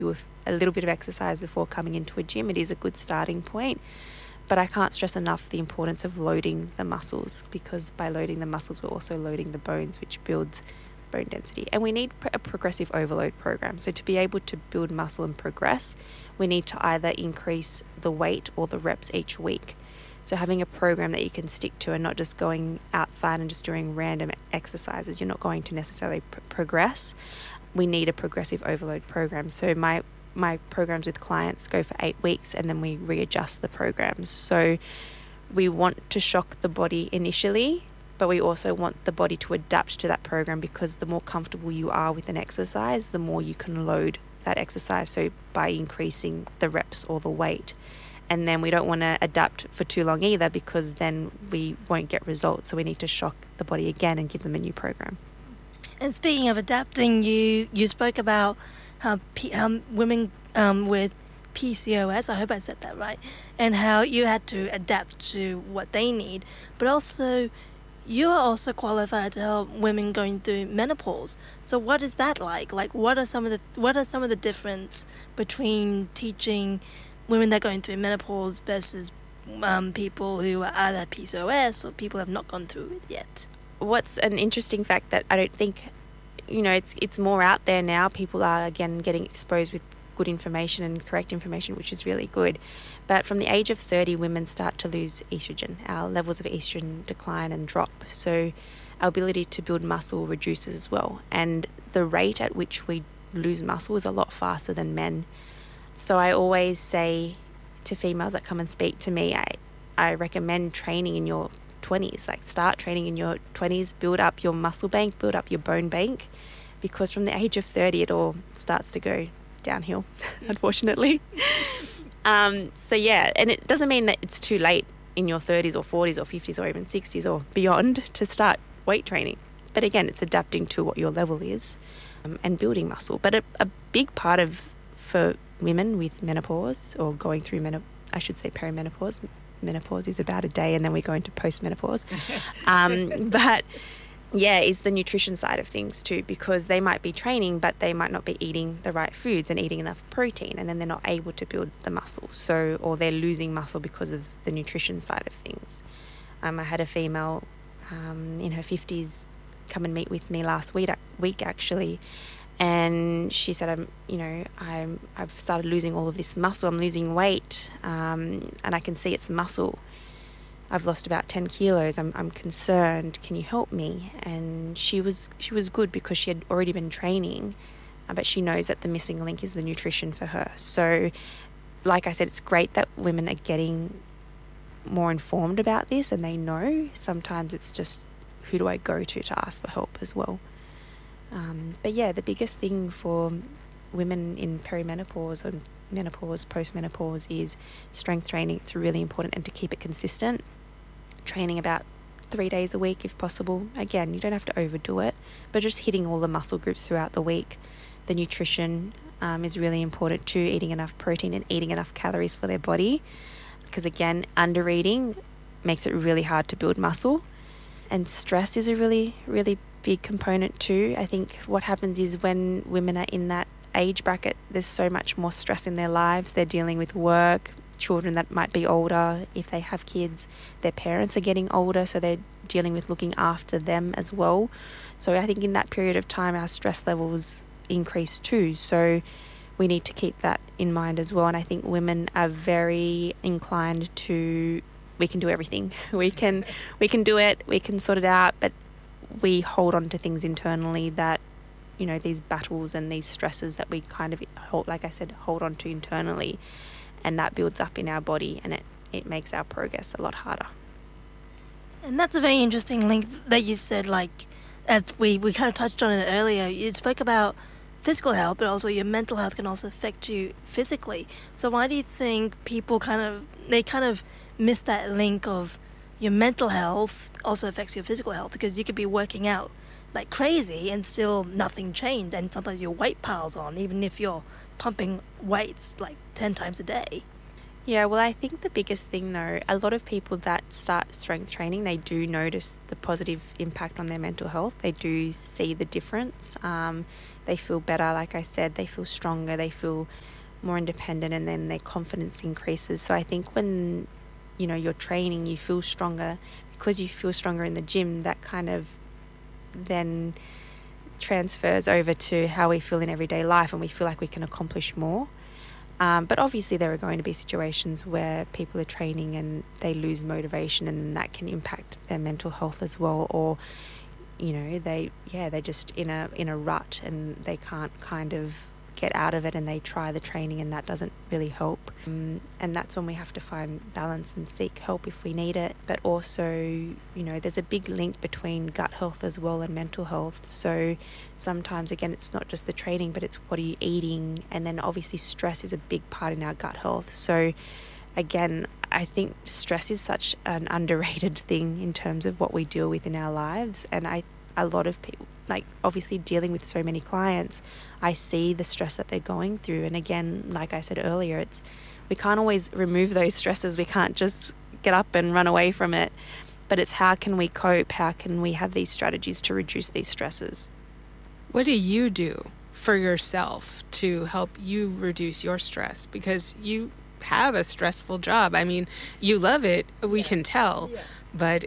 do a little bit of exercise before coming into a gym, it is a good starting point. But I can't stress enough the importance of loading the muscles, because by loading the muscles, we're also loading the bones, which builds bone density. And we need a progressive overload program. So to be able to build muscle and progress, we need to either increase the weight or the reps each week. So having a program that you can stick to and not just going outside and just doing random exercises, you're not going to necessarily progress. We need a progressive overload program. So my programs with clients go for 8 weeks, and then we readjust the programs. So we want to shock the body initially, but we also want the body to adapt to that program, because the more comfortable you are with an exercise, the more you can load that exercise. So by increasing the reps or the weight. And then we don't want to adapt for too long either, because then we won't get results. So we need to shock the body again and give them a new program. And speaking of adapting, you spoke about how women with PCOS, I hope I said that right, and how you had to adapt to what they need. But also, you are also qualified to help women going through menopause. So what is that like? Like, what are some of the difference between teaching women that are going through menopause versus people who are either PCOS or people who have not gone through it yet? What's an interesting fact that I don't think, it's more out there now. People are, again, getting exposed with good information and correct information, which is really good. But from the age of 30, women start to lose estrogen. Our levels of estrogen decline and drop. So our ability to build muscle reduces as well. And the rate at which we lose muscle is a lot faster than men. So I always say to females that come and speak to me, I recommend training in your 20s. Like, start training in your 20s, build up your muscle bank, build up your bone bank, because from the age of 30 it all starts to go downhill, unfortunately. So yeah, and it doesn't mean that it's too late in your 30s or 40s or 50s or even 60s or beyond to start weight training. But again, it's adapting to what your level is, and building muscle. But a big part for women with menopause, or going through perimenopause. Menopause is about a day, and then we go into postmenopause. But yeah, is the nutrition side of things too, because they might be training, but they might not be eating the right foods and eating enough protein, and then they're not able to build the muscle. Or they're losing muscle because of the nutrition side of things. I had a female in her 50s come and meet with me last week actually, and she said, I've started losing all of this muscle. I'm losing weight, and I can see it's muscle. I've lost about 10 kilos. I'm concerned. Can you help me? And she was good, because she had already been training, but she knows that the missing link is the nutrition for her. So, like I said, it's great that women are getting more informed about this, and they know. Sometimes it's just, who do I go to ask for help as well? But yeah, the biggest thing for women in perimenopause or menopause, postmenopause, is strength training. It's really important, and to keep it consistent. Training about 3 days a week if possible. Again, you don't have to overdo it, but just hitting all the muscle groups throughout the week. The nutrition is really important too, eating enough protein and eating enough calories for their body, because again, under eating makes it really hard to build muscle. And stress is a really, really big component too. I think what happens is, when women are in that age bracket, there's so much more stress in their lives. They're dealing with work, children that might be older, if they have kids, their parents are getting older, so they're dealing with looking after them as well. So I think in that period of time, our stress levels increase too. So we need to keep that in mind as well. And I think women are very inclined to, we can do everything. We can do it, we can sort it out, but we hold on to things internally that, these battles and these stresses that we kind of, like I said, hold on to internally, and that builds up in our body, and it makes our progress a lot harder. And that's a very interesting link that you said, like, as we kind of touched on it earlier. You spoke about physical health, but also your mental health can also affect you physically. So why do you think people kind of miss that link of your mental health also affects your physical health? Because you could be working out like crazy and still nothing changed, and sometimes your weight piles on, even if you're pumping weights like 10 times a day. Yeah, well, I think the biggest thing though, a lot of people that start strength training, they do notice the positive impact on their mental health. They do see the difference. They feel better, like I said, they feel stronger, they feel more independent, and then their confidence increases. So I think when, you're training, you feel stronger because you feel stronger in the gym. That kind of then transfers over to how we feel in everyday life, and we feel like we can accomplish more. But obviously there are going to be situations where people are training and they lose motivation, and that can impact their mental health as well, or they're just in a rut and they can't kind of get out of it, and they try the training and that doesn't really help. And that's when we have to find balance and seek help if we need it. But also, there's a big link between gut health as well and mental health. So sometimes, again, it's not just the training, but it's what are you eating? And then obviously stress is a big part in our gut health. So again, I think stress is such an underrated thing in terms of what we deal with in our lives. And a lot of people, like obviously dealing with so many clients, I see the stress that they're going through. And again, like I said earlier, we can't always remove those stresses. We can't just get up and run away from it. But it's how can we cope? How can we have these strategies to reduce these stresses? What do you do for yourself to help you reduce your stress? Because you have a stressful job. I mean, you love it, we can tell, but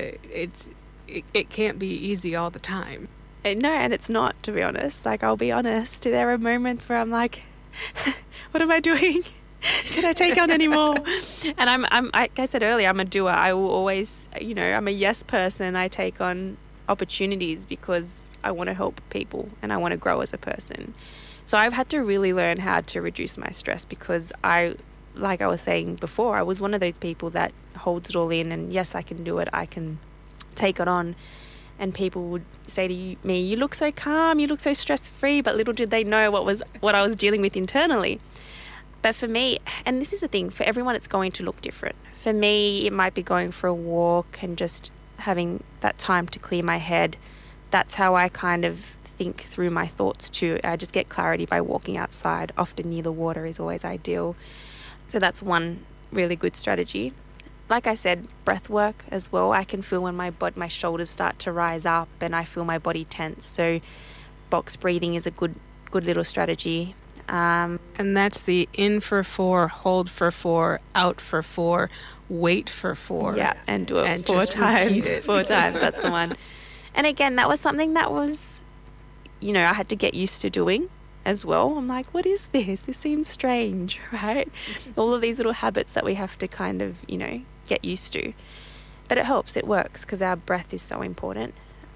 it can't be easy all the time. No, and it's not, to be honest. Like, I'll be honest, there are moments where I'm like, what am I doing? Can I take on any more? And I'm like I said earlier, I'm a doer. I will always, I'm a yes person. I take on opportunities because I want to help people and I want to grow as a person. So I've had to really learn how to reduce my stress, because like I was saying before, I was one of those people that holds it all in, and yes, I can do it. I can take it on. And people would say to me, you look so calm, you look so stress-free, but little did they know what I was dealing with internally. But for me, and this is the thing, for everyone it's going to look different. For me, it might be going for a walk and just having that time to clear my head. That's how I kind of think through my thoughts too. I just get clarity by walking outside. Often near the water is always ideal. So that's one really good strategy. Like I said, breath work as well. I can feel when my shoulders start to rise up and I feel my body tense. So box breathing is a good little strategy. And that's the in for 4, hold for 4, out for 4, wait for 4. Yeah, and do it 4 times. 4 times, that's the one. And again, that was something that was, I had to get used to doing as well. I'm like, what is this? This seems strange, right? All of these little habits that we have to kind of, get used to. But it helps, it works, because our breath is so important.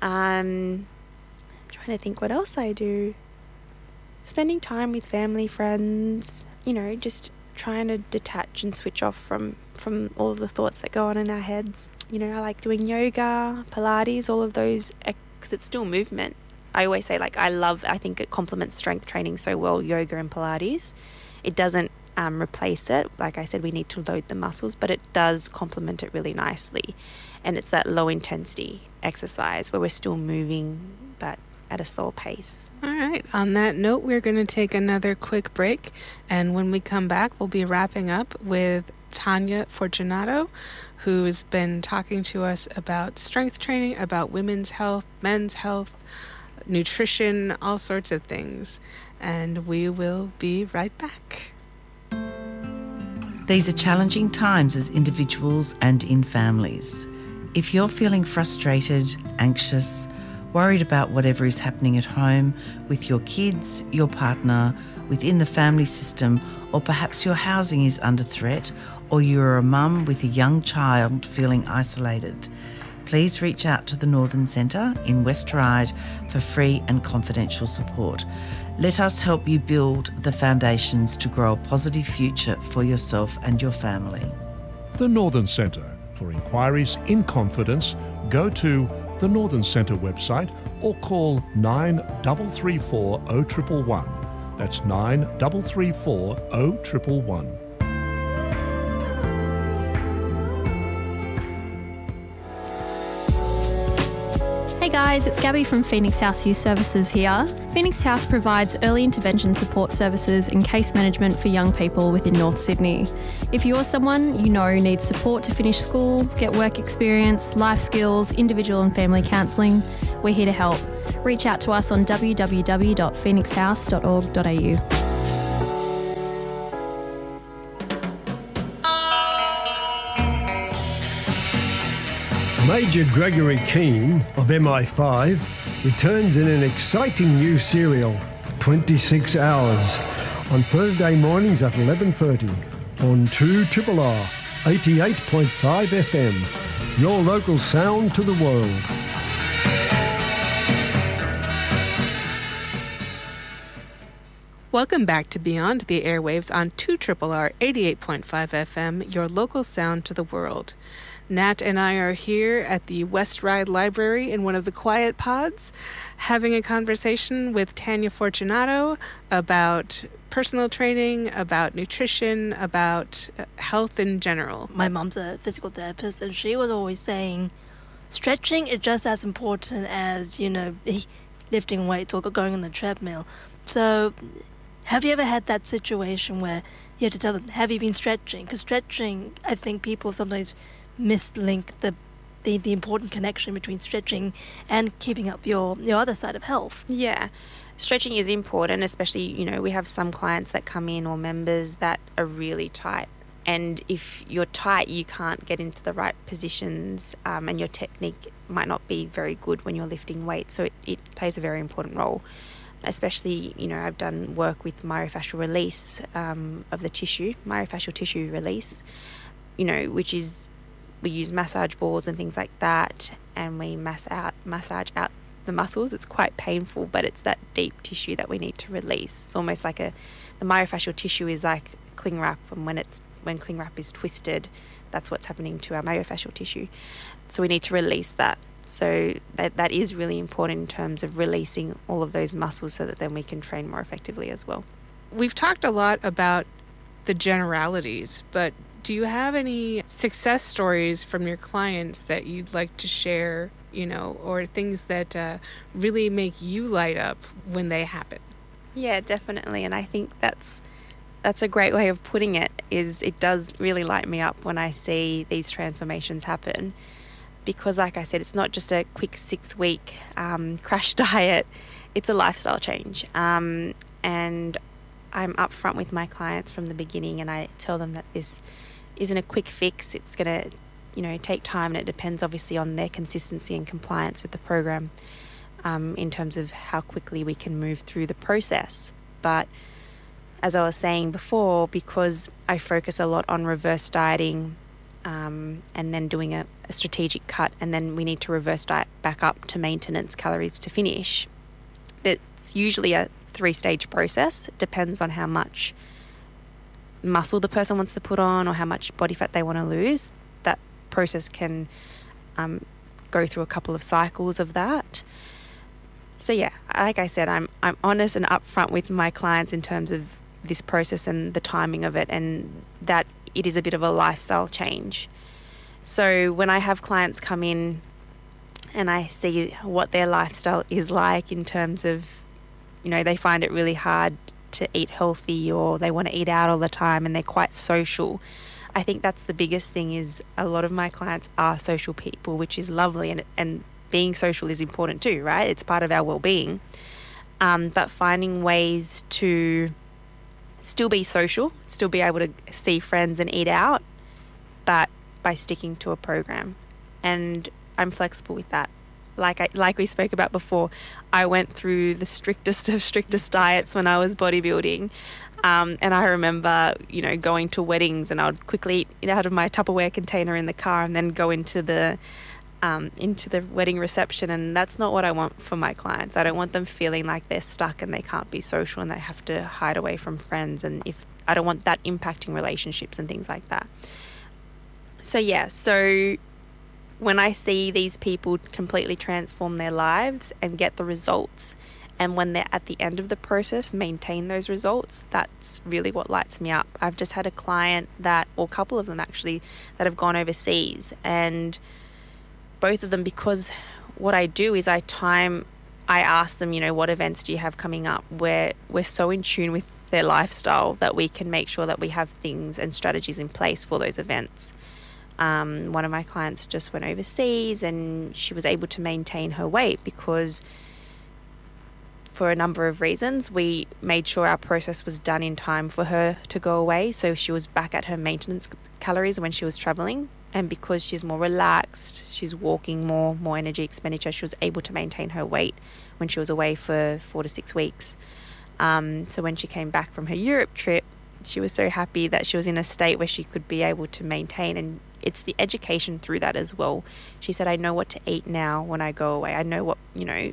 I'm trying to think what else I do. Spending time with family, friends, just trying to detach and switch off from all of the thoughts that go on in our heads. I like doing yoga, Pilates, all of those, because it's still movement. I always say, I think it complements strength training so well, yoga and Pilates. It doesn't replace it. Like I said, we need to load the muscles, but it does complement it really nicely. And it's that low intensity exercise where we're still moving, but at a slow pace. All right. On that note, we're going to take another quick break. And when we come back, we'll be wrapping up with Tanya Fortunato, who's been talking to us about strength training, about women's health, men's health, nutrition, all sorts of things. And we will be right back. These are challenging times as individuals and in families. If you're feeling frustrated, anxious, worried about whatever is happening at home, with your kids, your partner, within the family system, or perhaps your housing is under threat, or you're a mum with a young child feeling isolated, please reach out to the Northern Centre in West Ryde for free and confidential support. Let us help you build the foundations to grow a positive future for yourself and your family. The Northern Centre. For inquiries in confidence, go to the Northern Centre website or call 9334 0111. That's 9334 0111. Hey guys, it's Gabby from Phoenix House Youth Services here. Phoenix House provides early intervention support services and case management for young people within North Sydney. If you're someone you know needs support to finish school, get work experience, life skills, individual and family counselling, we're here to help. Reach out to us on www.phoenixhouse.org.au. Major Gregory Keane of MI5 returns in an exciting new serial, 26 Hours, on Thursday mornings at 11:30 on 2RRR 88.5 FM, your local sound to the world. Welcome back to Beyond the Airwaves on 2RRR 88.5 FM, your local sound to the world. Nat and I are here at the West Ryde Library in one of the quiet pods, having a conversation with Tanya Fortunato about personal training, about nutrition, about health in general. My mom's a physical therapist, and she was always saying stretching is just as important as, lifting weights or going on the treadmill. So have you ever had that situation where you have to tell them, have you been stretching? Because stretching, I think people sometimes mislink the important connection between stretching and keeping up your other side of health. Yeah. Stretching is important, especially, we have some clients that come in or members that are really tight. And if you're tight, you can't get into the right positions, and your technique might not be very good when you're lifting weights. So it plays a very important role. Especially, I've done work with myofascial release of the tissue, myofascial tissue release, which is, we use massage balls and things like that, and we massage out the muscles. It's quite painful, but it's that deep tissue that we need to release. It's almost like the myofascial tissue is like cling wrap, and when cling wrap is twisted, that's what's happening to our myofascial tissue. So we need to release that. So that is really important in terms of releasing all of those muscles so that then we can train more effectively as well. We've talked a lot about the generalities, but do you have any success stories from your clients that you'd like to share, or things that really make you light up when they happen? Yeah, definitely. And I think that's a great way of putting it, is it does really light me up when I see these transformations happen. Because like I said, it's not just a quick 6-week crash diet, it's a lifestyle change. And I'm upfront with my clients from the beginning, and I tell them that this isn't a quick fix. It's going to, take time, and it depends obviously on their consistency and compliance with the program in terms of how quickly we can move through the process. But as I was saying before, because I focus a lot on reverse dieting and then doing a strategic cut, and then we need to reverse diet back up to maintenance calories to finish, it's usually a 3-stage process. It depends on how much muscle the person wants to put on or how much body fat they want to lose. That process can go through a couple of cycles of that. So yeah, like I said, I'm honest and upfront with my clients in terms of this process and the timing of it, and that it is a bit of a lifestyle change. So when I have clients come in and I see what their lifestyle is like in terms of, they find it really hard to eat healthy, or they want to eat out all the time and they're quite social. I think that's the biggest thing, is a lot of my clients are social people, which is lovely, and being social is important too, right? It's part of our well-being. But finding ways to still be social, still be able to see friends and eat out, but by sticking to a program. And I'm flexible with that. Like we spoke about before, I went through the strictest of strictest diets when I was bodybuilding. And I remember, going to weddings, and I would quickly eat out of my Tupperware container in the car and then go into the wedding reception. And that's not what I want for my clients. I don't want them feeling like they're stuck and they can't be social and they have to hide away from friends. And I don't want that impacting relationships and things like that. So when I see these people completely transform their lives and get the results, and when they're at the end of the process, maintain those results, that's really what lights me up. I've just had a client or a couple of them actually, that have gone overseas, and both of them, because what I do is I ask them, what events do you have coming up, where we're so in tune with their lifestyle that we can make sure that we have things and strategies in place for those events. One of my clients just went overseas and she was able to maintain her weight because for a number of reasons, we made sure our process was done in time for her to go away. So she was back at her maintenance calories when she was traveling. And because she's more relaxed, she's walking more energy expenditure, she was able to maintain her weight when she was away for 4 to 6 weeks. So when she came back from her Europe trip, she was so happy that she was in a state where she could be able to maintain. And it's the education through that as well. She said, I know what to eat now when I go away. I know what,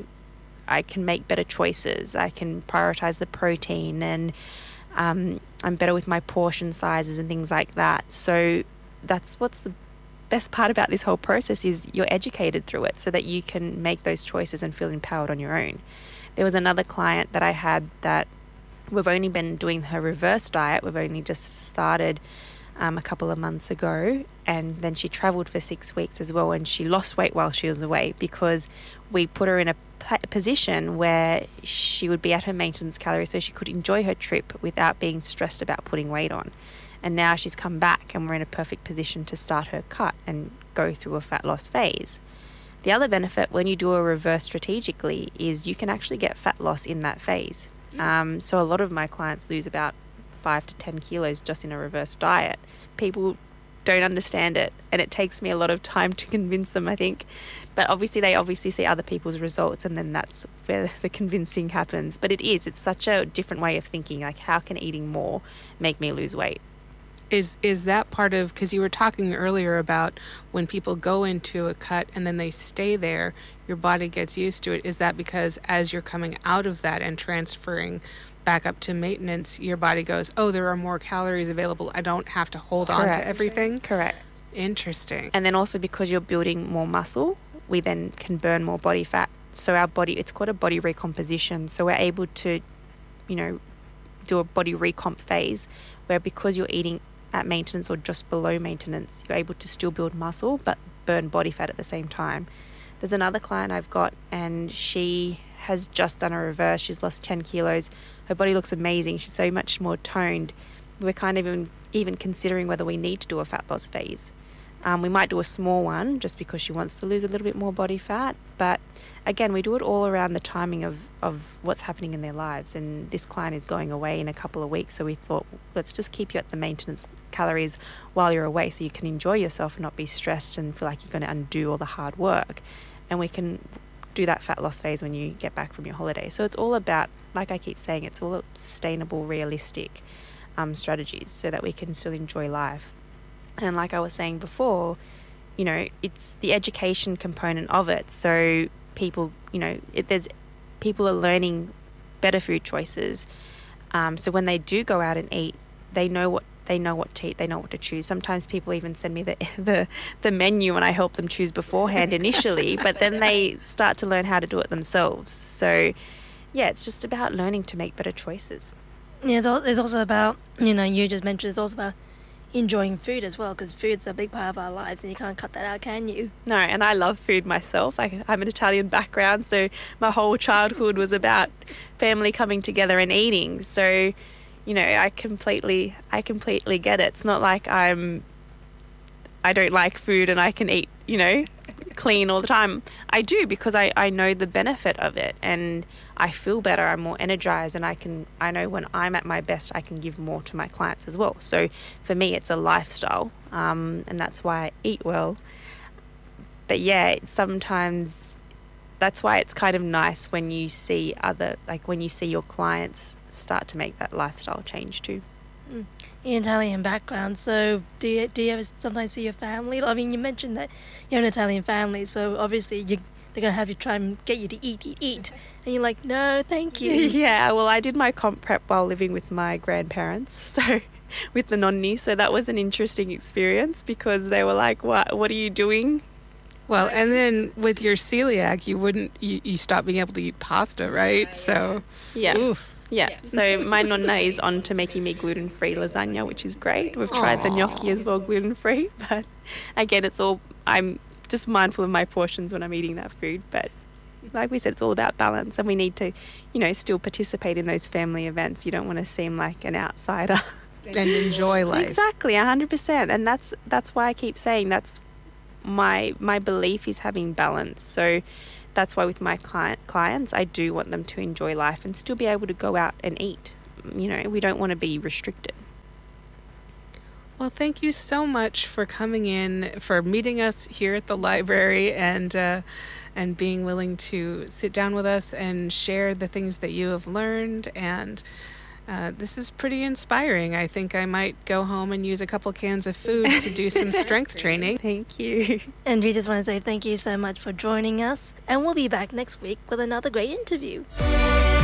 I can make better choices. I can prioritize the protein, and I'm better with my portion sizes and things like that. So that's what's the best part about this whole process is you're educated through it so that you can make those choices and feel empowered on your own. There was another client that I had that we've only been doing her reverse diet. We've only just started a couple of months ago, and then she traveled for 6 weeks as well, and she lost weight while she was away because we put her in a position where she would be at her maintenance calories so she could enjoy her trip without being stressed about putting weight on. And now she's come back and we're in a perfect position to start her cut and go through a fat loss phase. The other benefit when you do a reverse strategically is you can actually get fat loss in that phase. So a lot of my clients lose about 5 to 10 kilos just in a reverse diet. People don't understand it, and it takes me a lot of time to convince them, I think. But they see other people's results, and then that's where the convincing happens. But it's such a different way of thinking, like how can eating more make me lose weight? Is that part of, because you were talking earlier about when people go into a cut and then they stay there, your body gets used to it. Is that because as you're coming out of that and transferring back up to maintenance, your body goes, oh, there are more calories available. I don't have to hold on to everything? Correct. Interesting. And then also because you're building more muscle, we then can burn more body fat. So our body, it's called a body recomposition. So we're able to, do a body recomp phase where because you're eating at maintenance or just below maintenance, you're able to still build muscle but burn body fat at the same time. There's another client I've got, and she has just done a reverse. She's lost 10 kilos. Her body looks amazing. She's so much more toned. We're kind of even considering whether we need to do a fat loss phase. We might do a small one just because she wants to lose a little bit more body fat. But again, we do it all around the timing of what's happening in their lives. And this client is going away in a couple of weeks. So we thought, let's just keep you at the maintenance calories while you're away so you can enjoy yourself and not be stressed and feel like you're going to undo all the hard work. And we can do that fat loss phase when you get back from your holiday. So it's all about, like I keep saying, it's all sustainable, realistic strategies so that we can still enjoy life. And like I was saying before, it's the education component of it. So people, people are learning better food choices. So when they do go out and eat, they know what to eat, they know what to choose. Sometimes people even send me the menu and I help them choose beforehand initially, but then they start to learn how to do it themselves. So yeah, it's just about learning to make better choices. Yeah, it's also about, you just mentioned it's also about enjoying food as well, because food's a big part of our lives and you can't cut that out, can you? No, and I love food myself. I'm an Italian background, so my whole childhood was about family coming together and eating. So I completely get it. It's not like I don't like food and I can eat, clean all the time. I do, because I know the benefit of it and I feel better. I'm more energized, and I know when I'm at my best, I can give more to my clients as well. So for me, it's a lifestyle, and that's why I eat well. But yeah, sometimes that's why it's kind of nice when you see your clients start to make that lifestyle change too. Italian background, so do you ever sometimes see your family? I mean, you mentioned that you're an Italian family, so obviously they're going to have you try and get you to eat, and you're like, no, thank you. Yeah, well, I did my comp prep while living with my grandparents, so with the nonni, so that was an interesting experience because they were like, what are you doing? Well, and then with your celiac, you stop being able to eat pasta, right? So, yeah. Oof. Yeah, so my nonna is on to making me gluten-free lasagna, which is great. We've tried the gnocchi as well, gluten-free. But again, I'm just mindful of my portions when I'm eating that food. But like we said, it's all about balance, and we need to, still participate in those family events. You don't want to seem like an outsider. And enjoy life. Exactly, 100%. And that's why I keep saying that's my belief is having balance. So that's why with my clients, I do want them to enjoy life and still be able to go out and eat. We don't want to be restricted. Well, thank you so much for coming in, for meeting us here at the library, and being willing to sit down with us and share the things that you have learned. And this is pretty inspiring. I think I might go home and use a couple cans of food to do some strength training. Thank you. And we just want to say thank you so much for joining us. And we'll be back next week with another great interview.